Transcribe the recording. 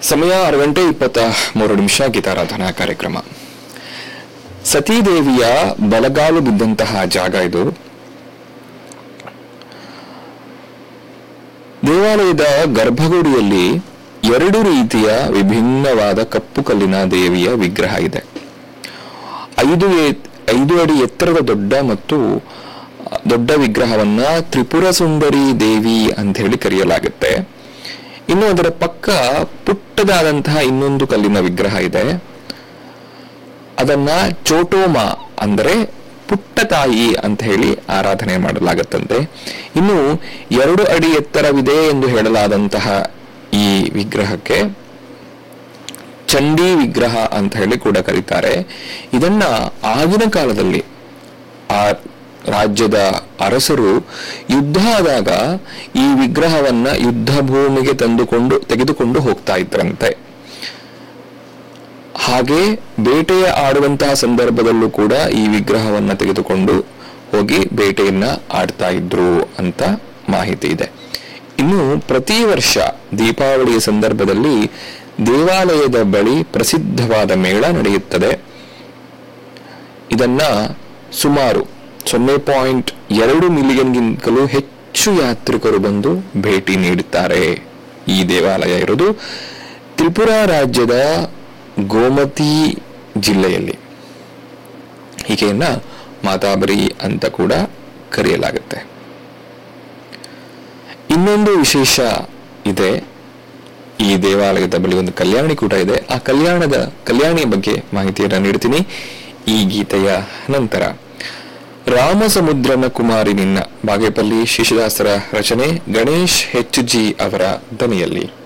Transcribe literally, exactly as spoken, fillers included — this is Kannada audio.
ಸಮಯ ಆರು ಗಂಟೆ ಇಪ್ಪತ್ತ ಮೂರು ನಿಮಿಷ ಗೀತಾರಾಧನಾ ಕಾರ್ಯಕ್ರಮ. ಸತೀದೇವಿಯ ಬಲಗಾಲು ಬಿದ್ದಂತಹ ಜಾಗ ಇದು. ದೇವಾಲಯದ ಗರ್ಭಗುಡಿಯಲ್ಲಿ ಎರಡು ರೀತಿಯ ವಿಭಿನ್ನವಾದ ಕಪ್ಪು ಕಲ್ಲಿನ ದೇವಿಯ ವಿಗ್ರಹ ಇದೆ. ಐದು ಐದು ಅಡಿ ಎತ್ತರದ ದೊಡ್ಡ ಮತ್ತು ದೊಡ್ಡ ವಿಗ್ರಹವನ್ನ ತ್ರಿಪುರ ಸುಂದರಿ ದೇವಿ ಅಂತ ಹೇಳಿ ಕರೆಯಲಾಗುತ್ತೆ. ಇನ್ನು ಅದರ ಪಕ್ಕ ಪುಟ್ಟದಾದಂತಹ ಇನ್ನೊಂದು ಕಲ್ಲಿನ ವಿಗ್ರಹ ಇದೆ. ಅದನ್ನ ಚೋಟೋಮ ಅಂದರೆ ಪುಟ್ಟ ತಾಯಿ ಅಂತ ಹೇಳಿ ಆರಾಧನೆ ಮಾಡಲಾಗುತ್ತಂತೆ. ಇನ್ನು ಎರಡು ಅಡಿ ಎತ್ತರವಿದೆ ಎಂದು ಹೇಳಲಾದಂತಹ ಈ ವಿಗ್ರಹಕ್ಕೆ ಚಂಡಿ ವಿಗ್ರಹ ಅಂತ ಹೇಳಿ ಕೂಡ ಕರೀತಾರೆ. ಇದನ್ನ ಆಗಿನ ಕಾಲದಲ್ಲಿ ಆ ರಾಜ್ಯದ ಅರಸರು ಯುದ್ಧ ಆದಾಗ ಈ ವಿಗ್ರಹವನ್ನ ಯುದ್ಧ ಭೂಮಿಗೆ ತಂದುಕೊಂಡು ತೆಗೆದುಕೊಂಡು ಹೋಗ್ತಾ ಇದ್ರಂತೆ. ಹಾಗೆ ಬೇಟೆಯ ಆಡುವಂತಹ ಸಂದರ್ಭದಲ್ಲೂ ಕೂಡ ಈ ವಿಗ್ರಹವನ್ನ ತೆಗೆದುಕೊಂಡು ಹೋಗಿ ಬೇಟೆಯನ್ನ ಆಡ್ತಾ ಇದ್ರು ಅಂತ ಮಾಹಿತಿ ಇದೆ. ಇನ್ನು ಪ್ರತಿ ವರ್ಷ ದೀಪಾವಳಿಯ ಸಂದರ್ಭದಲ್ಲಿ ದೇವಾಲಯದ ಬಳಿ ಪ್ರಸಿದ್ಧವಾದ ಮೇಳ ನಡೆಯುತ್ತದೆ. ಇದನ್ನ ಸುಮಾರು ಸೊನ್ನೆ ಪಾಯಿಂಟ್ ಎರಡು ಮಿಲಿಯನ್ಗಿಂತಲೂ ಹೆಚ್ಚು ಯಾತ್ರಿಕರು ಬಂದು ಭೇಟಿ ನೀಡುತ್ತಾರೆ. ಈ ದೇವಾಲಯ ಇರೋದು ತ್ರಿಪುರ ರಾಜ್ಯದ ಗೋಮತಿ ಜಿಲ್ಲೆಯಲ್ಲಿ. ಈಕೆಯನ್ನ ಮಾತಾಬರಿ ಅಂತ ಕೂಡ ಕರೆಯಲಾಗುತ್ತೆ. ಇನ್ನೊಂದು ವಿಶೇಷ ಇದೆ, ಈ ದೇವಾಲಯದ ಬಳಿ ಒಂದು ಕಲ್ಯಾಣಿ ಕೂಡ ಇದೆ. ಆ ಕಲ್ಯಾಣದ ಕಲ್ಯಾಣಿಯ ಬಗ್ಗೆ ಮಾಹಿತಿಯನ್ನು ನೀಡ್ತೀನಿ ಈ ಗೀತೆಯ ನಂತರ. ರಾಮಸಮುದ್ರನ ಕುಮಾರಿ ನಿನ್ನ ಬಾಗೇಪಲ್ಲಿ ಶೇಷದಾಸರ ರಚನೆ, ಗಣೇಶ್ ಹೆಚ್ ಜಿ ಅವರ ದನಿಯಲ್ಲಿ.